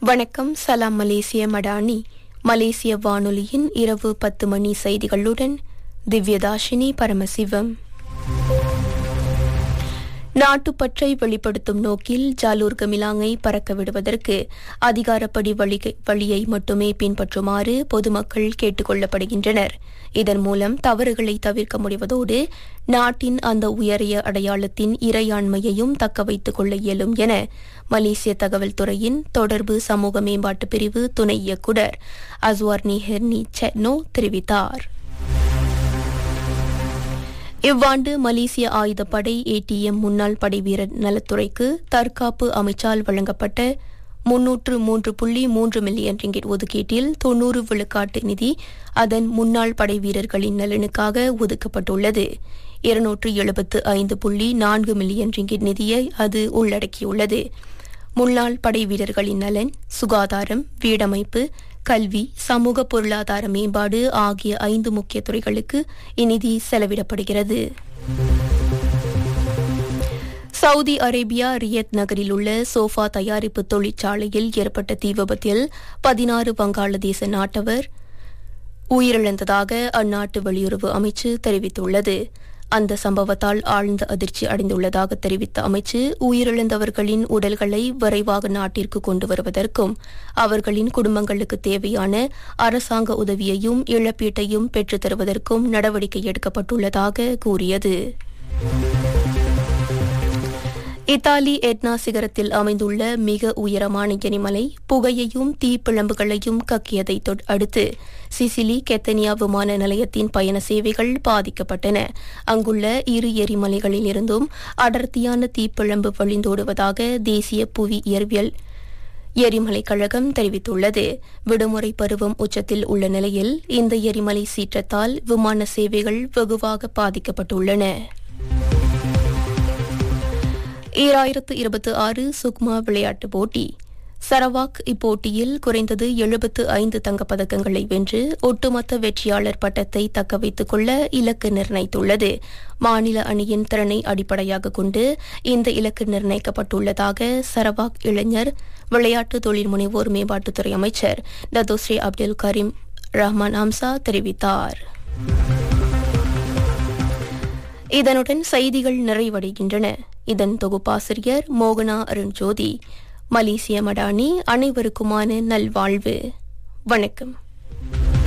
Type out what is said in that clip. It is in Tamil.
வணக்கம். சலாம் மலேசிய மடானி. மலேசிய வானொலியின் இரவு 10 மணி செய்திகளுடன் திவ்யதாஷினி பரமசிவம். நாட்டுப்பற்றை வெளிப்படுத்தும் நோக்கில் ஜாலூர் கமிலாங்கை பறக்க விடுவதற்கு அதிகாரப்படி வழியை மட்டுமே பின்பற்றுமாறு பொதுமக்கள் கேட்டுக் கொள்ளப்படுகின்றனர். இதன் மூலம் தவறுகளை தவிர்க்க முடிவதோடு நாட்டின் அந்த உயரிய அடையாளத்தின் இறையாண்மையையும் தக்க வைத்துக் கொள்ள இயலும் என மலேசிய தகவல் துறையின் தொடர்பு சமூக மேம்பாட்டு பிரிவு துணை இயக்குநர் அஸ்வார்னி ஹெர்னி செட்னோ தெரிவித்தார். இவ்வாண்டு மலேசிய ஆயுதப்படை ATM முன்னாள் படைவீரர் நலத்துறைக்கு தற்காப்பு அமைச்சால் வழங்கப்பட்ட 303.3 மில்லியன் ரிங்கிட் ஒதுக்கீட்டில் 90 விழுக்காட்டு நிதி அதன் முன்னாள் படைவீரர்களின் நலனுக்காக ஒதுக்கப்பட்டுள்ளது. 275.4 மில்லியன் ரிங்கிட் நிதியை அது உள்ளடக்கியுள்ளது. முன்னாள் படைவீரர்களின் நலன், சுகாதாரம், வீடமைப்பு, கல்வி, சமூக பொருளாதார மேம்பாடு ஆகிய 5 முக்கிய துறைகளுக்கு இந்நிதி செலவிடப்படுகிறது. சவுதி அரேபியா ரியத் நகரில் உள்ள சோஃபா தயாரிப்பு தொழிற்சாலையில் ஏற்பட்ட தீ விபத்தில் 16 வங்காளதேச நாட்டவர் உயிரிழந்ததாக அந்நாட்டு வெளியுறவு அமைச்சு தெரிவித்துள்ளது. அந்த சம்பவத்தால் ஆழ்ந்த அதிர்ச்சி அடைந்துள்ளதாக தெரிவித்த அமைச்சு, உயிரிழந்தவர்களின் உடல்களை விரைவாக நாட்டிற்கு கொண்டு வருவதற்கும் அவர்களின் குடும்பங்களுக்கு தேவையான அரசாங்க உதவியையும் இழப்பீட்டையும் பெற்றுத் தருவதற்கும் நடவடிக்கை எடுக்கப்பட்டுள்ளதாக கூறியது. இத்தாலி எட்னா சிகரத்தில் அமைந்துள்ள மிக உயரமான எரிமலை புகையையும் தீப்பிழம்புகளையும் கக்கியதை அடுத்து சிசிலி கெத்தனியா விமான நிலையத்தின் பயண சேவைகள் பாதிக்கப்பட்டன. அங்குள்ள 2 எரிமலைகளில் இருந்தும் அடர்த்தியான தீப்பிழம்பு வழிந்தோடுவதாக தேசிய புவி இயற்பியல் எரிமலை கழகம் தெரிவித்துள்ளது. விடுமுறை பருவம் உச்சத்தில் உள்ள நிலையில் இந்த எரிமலை சீற்றத்தால் விமான சேவைகள் வெகுவாக பாதிக்கப்பட்டுள்ளன. 2026 சுக்மா விளையாட்டுப் போட்டி. சரவாக் இப்போட்டியில் குறைந்தது 75 தங்கப்பதக்கங்களை வென்று ஒட்டுமொத்த வெற்றியாளர் பட்டத்தை தக்க வைத்துக் கொள்ள இலக்கு நிர்ணயித்துள்ளது. மாநில அணியின் திறனை அடிப்படையாக கொண்டு இந்த இலக்கு நிர்ணயிக்கப்பட்டுள்ளதாக சரவாக் இளைஞர் விளையாட்டு தொழில் முனைவோர் மேம்பாட்டுத்துறை அமைச்சர் டத்தோஸ்ரீ அப்துல் கரீம் ரஹ்மான் ஹம்சா தெரிவித்தார். இதனுடன் செய்திகள் நிறைவடைகின்றன. இதன் தொகுப்பாசிரியர் மோகனா அருண்ஜோதி. மலேசிய மடானி. அனைவருக்குமான நல்வாழ்வு. வணக்கம்.